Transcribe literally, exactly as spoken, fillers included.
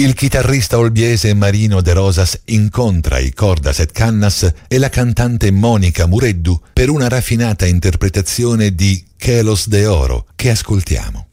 Il chitarrista olbiese Marino De Rosas incontra i Cordas et Cannas e la cantante Monica Mureddu per una raffinata interpretazione di Chelos de Oro che ascoltiamo.